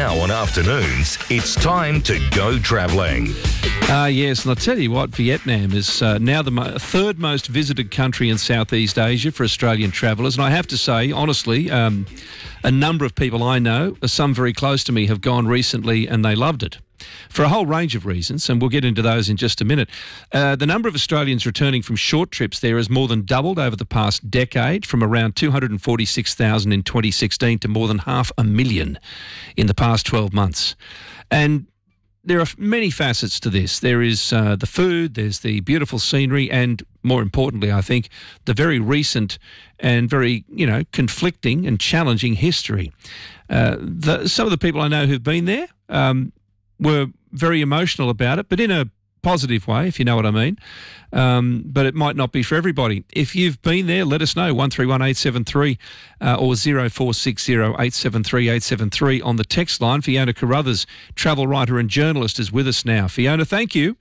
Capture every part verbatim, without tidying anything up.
Now on afternoons, it's time to go travelling. Uh, yes, and I'll tell you what, Vietnam is uh, now the mo- third most visited country in Southeast Asia for Australian travellers. And I have to say, honestly, um, a number of people I know, some very close to me, have gone recently and they loved it for a whole range of reasons, and we'll get into those in just a minute. Uh, the number of Australians returning from short trips there has more than doubled over the past decade, from around two hundred forty-six thousand in twenty sixteen to more than half a million in the past twelve months. And there are many facets to this. There is uh, the food, there's the beautiful scenery, and more importantly, I think, the very recent and very, you know, conflicting and challenging history. Uh, the, some of the people I know who've been there um, were very emotional about it, but in a positive way, if you know what I mean. Um, but it might not be for everybody. If you've been there, let us know, one three one eight seven three uh, or zero four six zero eight seven three eight seven three on the text line. Fiona Carruthers, travel writer and journalist, is with us now. Fiona, thank you.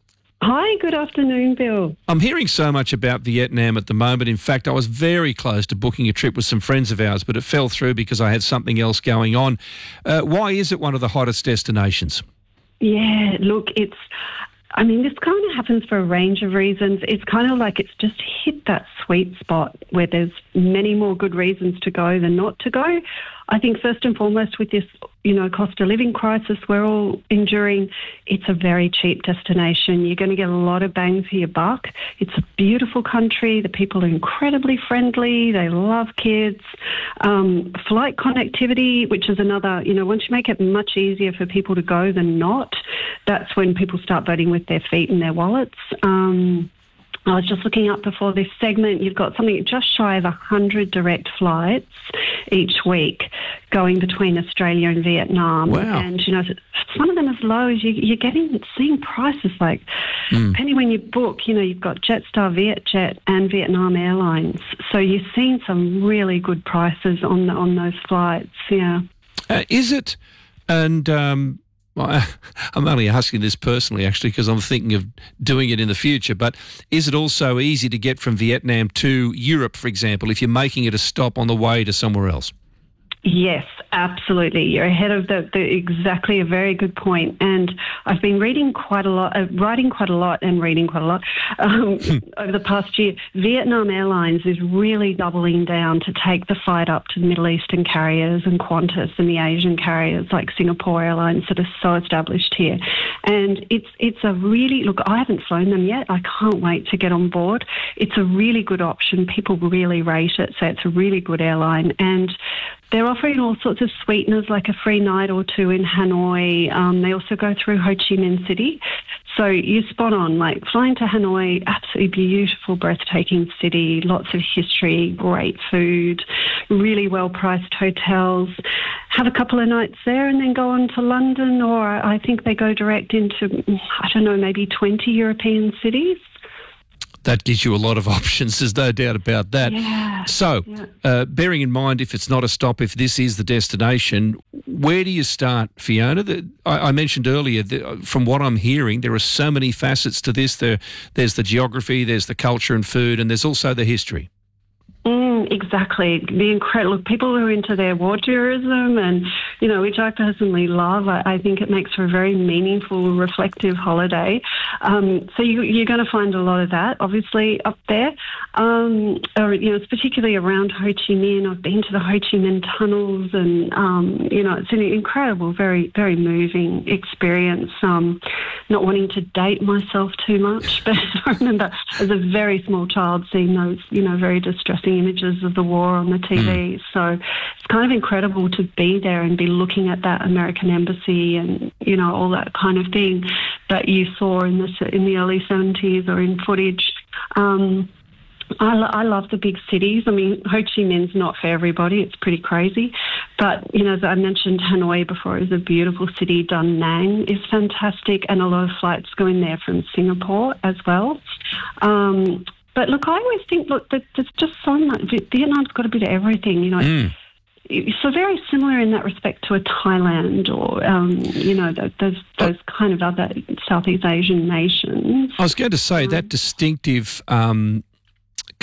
Hi, good afternoon, Bill. I'm hearing so much about Vietnam at the moment. In fact, I was very close to booking a trip with some friends of ours, but it fell through because I had something else going on. Uh, why is it one of the hottest destinations? Yeah, look, it's, I mean, this kind of happens for a range of reasons. It's kind of like it's just hit that sweet spot where there's many more good reasons to go than not to go. I think first and foremost with this, you know, cost of living crisis we're all enduring, it's a very cheap destination. You're going to get a lot of bang for your buck. It's a beautiful country. The people are incredibly friendly. They love kids. Um, flight connectivity, which is another, you know, once you make it much easier for people to go than not, that's when people start voting with their feet and their wallets. Um, I was just looking up before this segment, you've got something just shy of one hundred direct flights each week going between Australia and Vietnam. Wow. And, you know, some of them as low as you, you're getting, seeing prices like, Mm. depending when you book, you know, you've got Jetstar, Vietjet and Vietnam Airlines. So you're seeing some really good prices on the, on those flights, yeah. Uh, is it, and um, well, I, I'm only asking this personally, actually, because I'm thinking of doing it in the future, but is it also easy to get from Vietnam to Europe, for example, if you're making it a stop on the way to somewhere else? Yes, absolutely. You're ahead of the, the exactly a very good point. And I've been reading quite a lot, uh, writing quite a lot and reading quite a lot um, over the past year. Vietnam Airlines is really doubling down to take the fight up to the Middle Eastern carriers and Qantas and the Asian carriers like Singapore Airlines that are so established here. And it's it's a really, look, I haven't flown them yet. I can't wait to get on board. It's a really good option. People really rate it. So it's a really good airline. And they're offering all sorts of sweeteners, like a free night or two in Hanoi. Um, they also go through Ho Chi Minh City. So you're spot on, like flying to Hanoi, absolutely beautiful, breathtaking city, lots of history, great food, really well-priced hotels. Have a couple of nights there and then go on to London, or I think they go direct into, I don't know, maybe twenty European cities. That gives you a lot of options, there's no doubt about that. Yeah. So, yeah. Uh, bearing in mind, if it's not a stop, if this is the destination, where do you start, Fiona? The, I, I mentioned earlier, the, from what I'm hearing, there are so many facets to this. There, there's the geography, there's the culture and food, and there's also the history. Mm, exactly. The incredible people who are into their war tourism, and you know, which I personally love. I, I think it makes for a very meaningful, reflective holiday. Um, so you, you're going to find a lot of that, obviously, up there. Um, or, you know, it's particularly around Ho Chi Minh. I've been to the Ho Chi Minh tunnels, and um, you know, it's an incredible, very, very moving experience. Um, not wanting to date myself too much, but I remember as a very small child seeing those, you know, very distressing images of the war on the T V. Mm. So it's kind of incredible to be there and be looking at that American embassy and, you know, all that kind of thing that you saw in the, in the early seventies or in footage. Um, I, lo- I love the big cities. I mean, Ho Chi Minh's not for everybody. It's pretty crazy. But, you know, as I mentioned Hanoi before, is a beautiful city. Da Nang is fantastic, and a lot of flights go in there from Singapore as well. Um, but, look, I always think, look, that there's just so much. Vietnam's got a bit of everything, you know. Mm. So very similar in that respect to a Thailand or, um, you know, those those kind of other Southeast Asian nations. I was going to say um, that distinctive... Um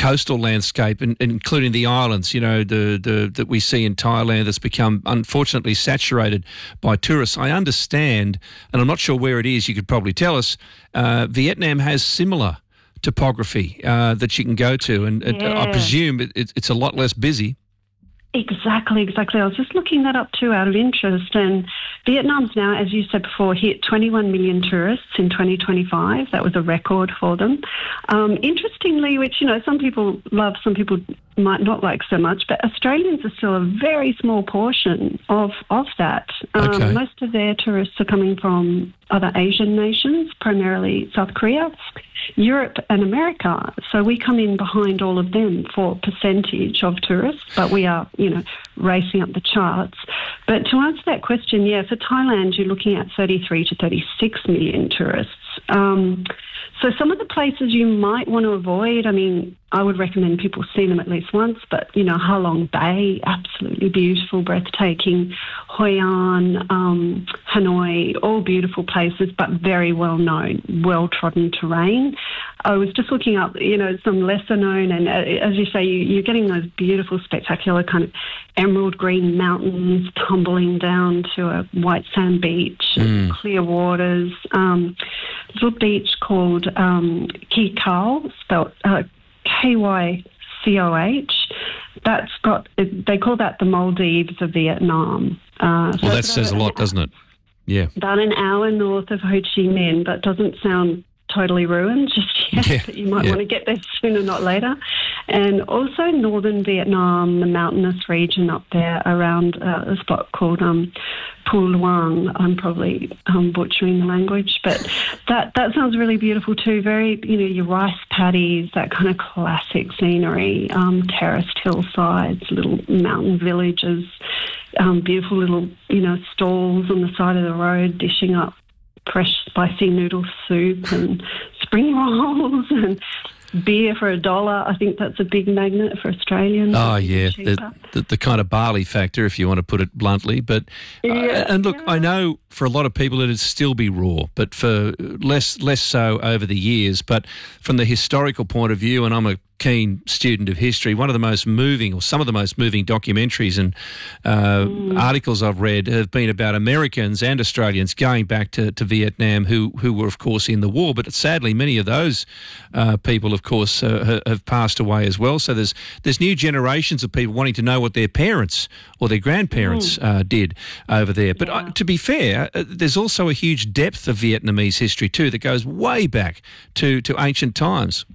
coastal landscape, and, including the islands, you know, the, the that we see in Thailand that's become unfortunately saturated by tourists. I understand, and I'm not sure where it is, you could probably tell us, uh, Vietnam has similar topography uh, that you can go to, and it, Yeah. I presume it, it, it's a lot less busy. Exactly, exactly. I was just looking that up too out of interest. And Vietnam's now, as you said before, hit twenty-one million tourists in twenty twenty-five. That was a record for them. Um, interestingly, which, you know, some people love, some people might not like so much, but Australians are still a very small portion of, of that. Um, Okay. Most of their tourists are coming from other Asian nations, primarily South Korea, Europe and America. So we come in behind all of them for percentage of tourists, but we are, you know, racing up the charts. But to answer that question, yeah, for Thailand, you're looking at thirty-three to thirty-six million tourists. Um, so some of the places you might want to avoid, I mean, I would recommend people see them at least once, but, you know, Ha Long Bay, absolutely beautiful, breathtaking. Hoi An, um, Hanoi, all beautiful places, but very well known, well-trodden terrain. I was just looking up, you know, some lesser known, and uh, as you say, you, you're getting those beautiful, spectacular kind of emerald green mountains tumbling down to a white sand beach, Mm. clear waters, um, little beach called um, Ki Khao, spelled uh, K Y C O H. That's got, they call that the Maldives of Vietnam. Uh, so Well, that it's says a about- lot, doesn't it? Yeah. About an hour north of Ho Chi Minh, but doesn't sound totally ruined just yet, Yeah, but you might yeah. want to get there sooner, not later. And also northern Vietnam, the mountainous region up there around uh, a spot called um, Phu Luang. I'm probably um, butchering the language, but that, that sounds really beautiful too. Very, you know, your rice paddies, that kind of classic scenery, um, terraced hillsides, little mountain villages, um, beautiful little, you know, stalls on the side of the road dishing up fresh spicy noodle soup and spring rolls and beer for a dollar. I think that's a big magnet for Australians. Oh, It's yeah, cheaper. the, the, the kind of barley factor, if you want to put it bluntly. But uh, Yeah, and look, yeah. I know for a lot of people it'd still be raw, but for less less so over the years. But from the historical point of view, and I'm a keen student of history, one of the most moving, or some of the most moving documentaries and uh, Mm. articles I've read have been about Americans and Australians going back to, to Vietnam, who who were of course in the war. But sadly, many of those uh, people, of course, uh, ha- have passed away as well. So there's there's new generations of people wanting to know what their parents or their grandparents uh, did over there. But Yeah. uh, to be fair, uh, there's also a huge depth of Vietnamese history too that goes way back to to ancient times.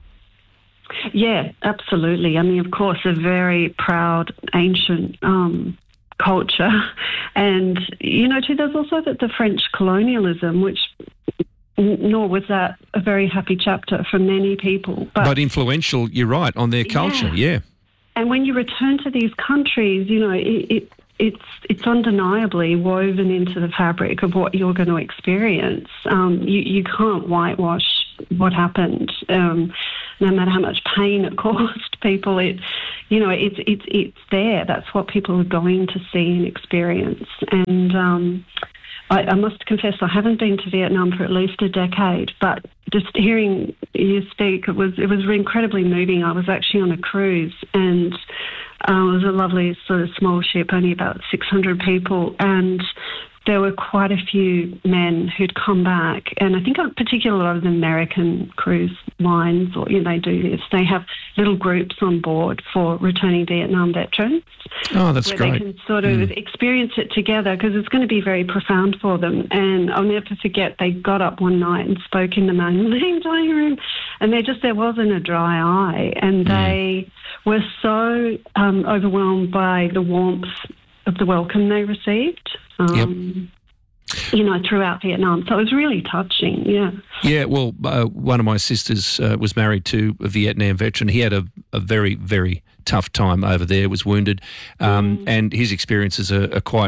Yeah, absolutely. I mean, of course, a very proud, ancient um, culture. And, you know, too, there's also the, the French colonialism, which n- nor was that a very happy chapter for many people. But, But influential, you're right, on their culture. Yeah. and when you return to these countries, you know, it, it it's it's undeniably woven into the fabric of what you're going to experience. Um, you, you can't whitewash what happened, um, no matter how much pain it caused people. It, you know, it's it's it's there. That's what people are going to see and experience. And um, I, I must confess, I haven't been to Vietnam for at least a decade. But just hearing you speak, it was it was incredibly moving. I was actually on a cruise, and uh, it was a lovely sort of small ship, only about six hundred people, and there were quite a few men who'd come back, and I think particularly a lot of the American cruise lines, or you know, they do this. They have little groups on board for returning Vietnam veterans. Oh, that's where great. they can sort of Mm. experience it together, because it's going to be very profound for them. And I'll never forget, they got up one night and spoke in the main dining room, and there just there wasn't a dry eye, and Mm. they were so um, overwhelmed by the warmth of the welcome they received. Um, You know, throughout Vietnam. So it was really touching, yeah. Yeah, well, uh, one of my sisters uh, was married to a Vietnam veteran. He had a, a very, very tough time over there, was wounded, um, Mm. and his experiences are, are quite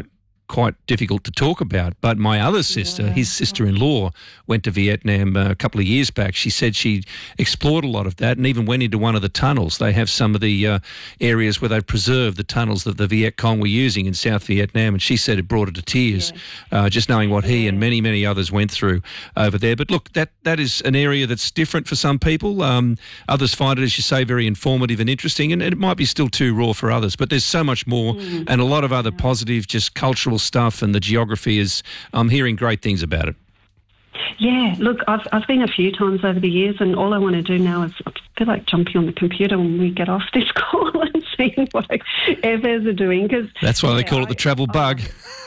quite difficult to talk about. But my other sister, yeah. his sister-in-law, went to Vietnam uh, a couple of years back. She said she explored a lot of that and even went into one of the tunnels. They have some of the uh, areas where they've preserved the tunnels that the Viet Cong were using in South Vietnam, and she said it brought her to tears, yeah. uh, just knowing what he and many, many others went through over there. But look, that that is an area that's different for some people. Um, others find it, as you say, very informative and interesting, and it might be still too raw for others. But there's so much more mm. and a lot of other positive, just cultural stuff, and the geography is, I'm hearing great things about it. Yeah, look, I've I've been a few times over the years, and all I want to do now is I feel like jumping on the computer when we get off this call and seeing what airfares are doing. Cause, That's why yeah, they call I, it the travel I, bug.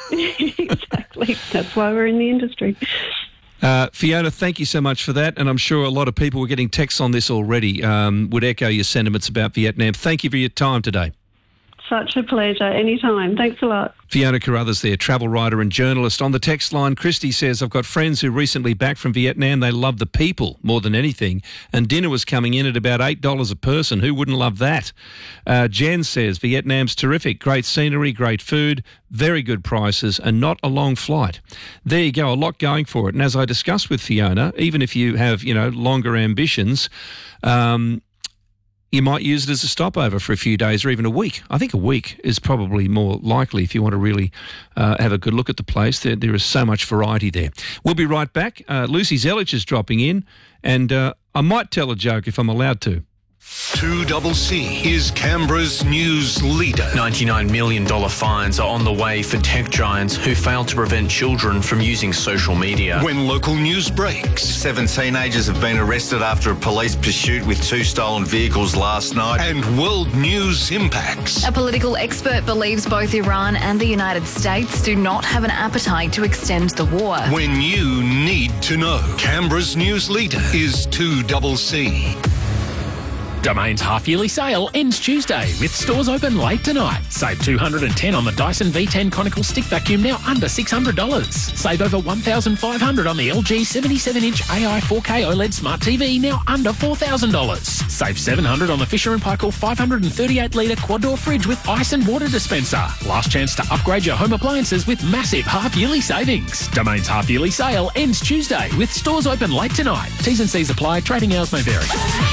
Exactly. That's why we're in the industry. Uh, Fiona, thank you so much for that, and I'm sure a lot of people were getting texts on this already, um, would echo your sentiments about Vietnam. Thank you for your time today. Such a pleasure. Anytime. Thanks a lot. Fiona Carruthers there, travel writer and journalist. On the text line, Christy says, I've got friends who recently back from Vietnam. They love the people more than anything. And dinner was coming in at about eight dollars a person. Who wouldn't love that? Uh, Jen says, Vietnam's terrific. Great scenery, great food, very good prices, and not a long flight. There you go, a lot going for it. And as I discussed with Fiona, even if you have, you know, longer ambitions, um, you might use it as a stopover for a few days or even a week. I think a week is probably more likely if you want to really uh, have a good look at the place. There, there is so much variety there. We'll be right back. Uh, Lucy Zelich is dropping in, and uh, I might tell a joke if I'm allowed to. two C C is Canberra's news leader. ninety-nine million dollars fines are on the way for tech giants who failed to prevent children from using social media. When local news breaks. Seven teenagers have been arrested after a police pursuit with two stolen vehicles last night. And world news impacts. A political expert believes both Iran and the United States do not have an appetite to extend the war. When you need to know. Canberra's news leader is two C C. Domain's half-yearly sale ends Tuesday with stores open late tonight. Save two hundred ten dollars on the Dyson V ten Conical Stick Vacuum, now under six hundred dollars. Save over one thousand five hundred dollars on the L G seventy-seven inch A I four K OLED Smart T V, now under four thousand dollars. Save seven hundred dollars on the Fisher and Paykel five hundred thirty-eight litre quad-door fridge with ice and water dispenser. Last chance to upgrade your home appliances with massive half-yearly savings. Domain's half-yearly sale ends Tuesday with stores open late tonight. T's and C's apply. Trading hours may vary.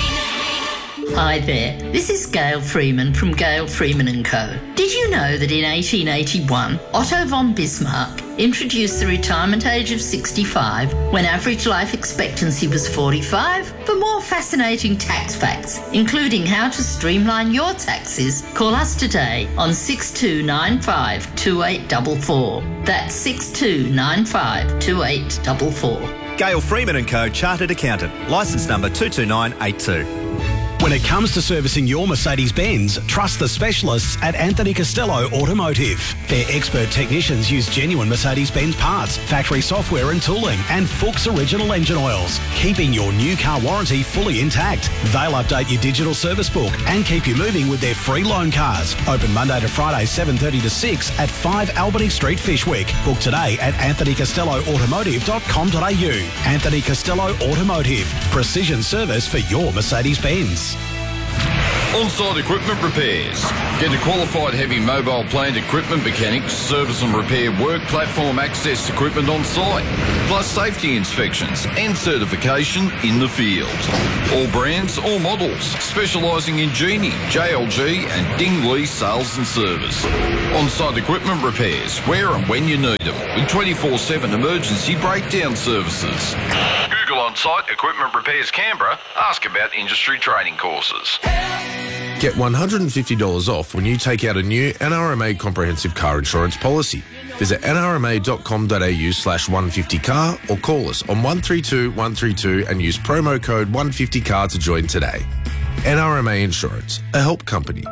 Hi there, this is Gail Freeman from Gail Freeman and Co. Did you know that in eighteen eighty-one, Otto von Bismarck introduced the retirement age of sixty-five when average life expectancy was forty-five? For more fascinating tax facts, including how to streamline your taxes, call us today on six two nine five two eight four four. That's six two nine five two eight four four. Gail Freeman and Co. Chartered Accountant, licence number two two nine eight two. When it comes to servicing your Mercedes-Benz, trust the specialists at Anthony Costello Automotive. Their expert technicians use genuine Mercedes-Benz parts, factory software and tooling, and Fuchs original engine oils, keeping your new car warranty fully intact. They'll update your digital service book and keep you moving with their free loan cars. Open Monday to Friday, seven thirty to six at five Albany Street, Fishwick. Book today at anthony costello automotive dot com dot a u. Anthony Costello Automotive. Precision service for your Mercedes-Benz. On-site equipment repairs. Get a qualified heavy mobile plant equipment mechanics, service and repair work platform access equipment on site, plus safety inspections and certification in the field. All brands, all models, specialising in Genie, J L G and Ding Lee sales and service. On-site equipment repairs, where and when you need them, with twenty-four seven emergency breakdown services. Google On-Site Equipment Repairs Canberra. Ask about industry training courses. Get one hundred fifty dollars off when you take out a new N R M A comprehensive car insurance policy. Visit n r m a dot com dot a u slash one fifty car or call us on one three two one three two and use promo code one fifty car to join today. N R M A Insurance, a help company.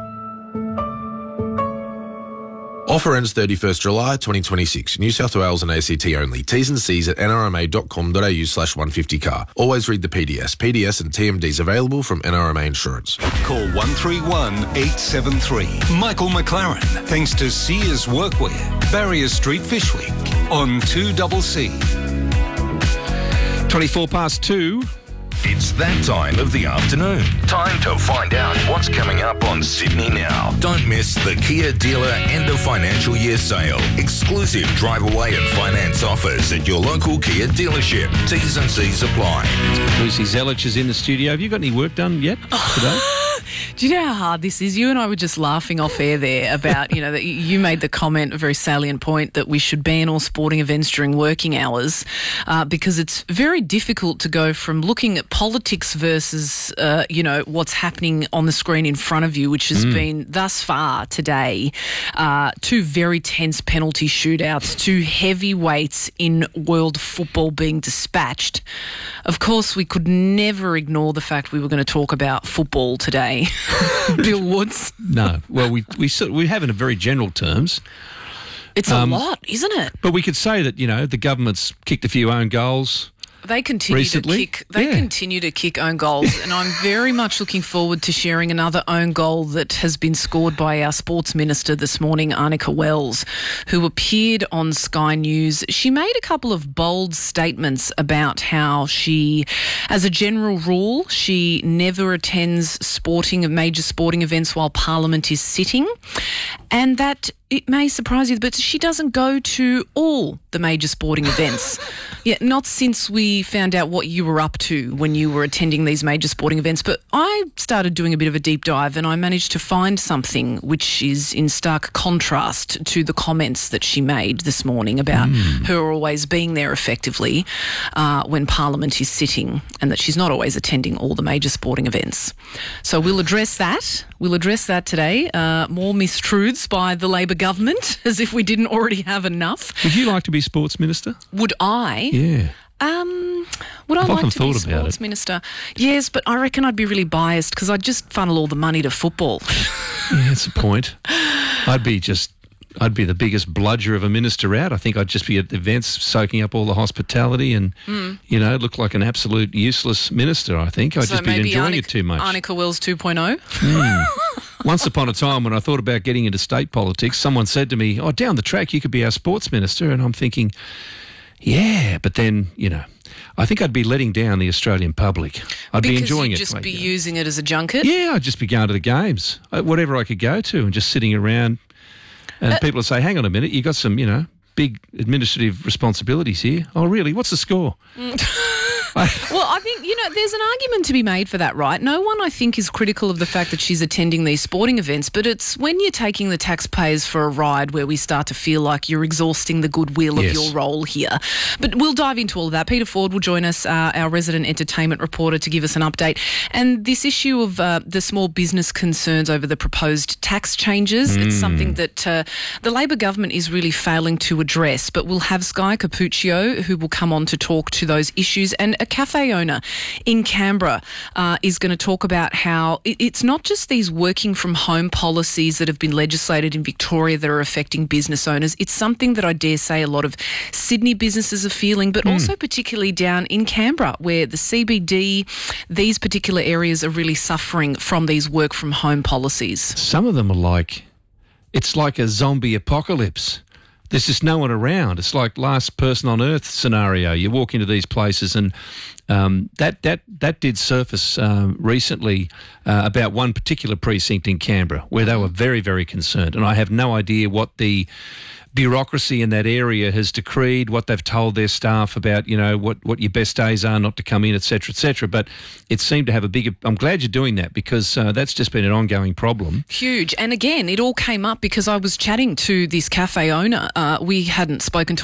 Offer ends thirty-first July twenty twenty-six. New South Wales and A C T only. T's and C's at n r m a dot com dot a u slash one fifty car. Always read the P D S. P D S and T M Ds available from N R M A Insurance. Call one three one eight seven three. Michael McLaren, thanks to Sears Workwear, Barrier Street, Fishwick, on two C C. twenty-four past two. It's that time of the afternoon. Time to find out what's coming up on Sydney Now. Don't miss the Kia Dealer End of Financial Year Sale. Exclusive drive away and finance offers at your local Kia dealership. T's and C's apply. Lucy Zelich is in the studio. Have you got any work done yet today? Do you know how hard this is? You and I were just laughing off air there about, you know, that you made the comment, a very salient point, that we should ban all sporting events during working hours uh, because it's very difficult to go from looking at politics versus, uh, you know, what's happening on the screen in front of you, which has mm. been thus far today, uh, two very tense penalty shootouts, two heavyweights in world football being dispatched. Of course, we could never ignore the fact we were going to talk about football today. Bill Woods. No. Well, we we we have in a very general terms. It's um, a lot, isn't it? But we could say that, you know, the government's kicked a few own goals. They continue recently. to kick. They yeah. continue to kick own goals, and I'm very much looking forward to sharing another own goal that has been scored by our sports minister this morning, Anika Wells, who appeared on Sky News. She made a couple of bold statements about how she, as a general rule, she never attends sporting major sporting events while Parliament is sitting, and that it may surprise you, but she doesn't go to all the major sporting events. Yeah, not since we found out what you were up to when you were attending these major sporting events. But I started doing a bit of a deep dive and I managed to find something which is in stark contrast to the comments that she made this morning about mm. her always being there effectively uh, when Parliament is sitting, and that she's not always attending all the major sporting events. So we'll address that. We'll address that today. Uh, more mistruths by the Labor government, as if we didn't already have enough. Would you like to be sports minister? Would I? Yeah. Um, would I I've like often to be thought about sports it. minister? Yes, but I reckon I'd be really biased because I'd just funnel all the money to football. Yeah, that's a point. I'd be just... I'd be the biggest bludger of a minister out. I think I'd just be at events soaking up all the hospitality and, mm. you know, look like an absolute useless minister, I think. I'd so just be enjoying Anika, it too much. Anika Wells two point oh? Mm. Once upon a time when I thought about getting into state politics, someone said to me, oh, down the track you could be our sports minister. And I'm thinking, yeah, but then, you know, I think I'd be letting down the Australian public. I'd because be enjoying you'd it. just like, be you know. using it as a junket? Yeah, I'd just be going to the games, whatever I could go to, and just sitting around. And uh, people would say, hang on a minute, you got some, you know, big administrative responsibilities here. Oh, really? What's the score? Well, I think, you know, there's an argument to be made for that, right? No one, I think, is critical of the fact that she's attending these sporting events, but it's when you're taking the taxpayers for a ride where we start to feel like you're exhausting the goodwill yes. of your role here. But we'll dive into all of that. Peter Ford will join us, uh, our resident entertainment reporter, to give us an update. And this issue of uh, the small business concerns over the proposed tax changes, mm. it's something that uh, the Labor government is really failing to address. But we'll have Sky Capuccio, who will come on to talk to those issues, and a cafe owner in Canberra uh, is going to talk about how it, it's not just these working from home policies that have been legislated in Victoria that are affecting business owners. It's something that I dare say a lot of Sydney businesses are feeling, but mm. also particularly down in Canberra, where the C B D, these particular areas are really suffering from these work from home policies. Some of them are like, it's like a zombie apocalypse. There's just no one around. It's like last person on earth scenario. You walk into these places, and um, that that that did surface um, recently uh, about one particular precinct in Canberra where they were very, very concerned. And I have no idea what the bureaucracy in that area has decreed, what they've told their staff about, you know, what, what your best days are not to come in, et cetera, et cetera. But it seemed to have a bigger... I'm glad you're doing that because uh, that's just been an ongoing problem. Huge. And again, it all came up because I was chatting to this cafe owner. Uh, we hadn't spoken to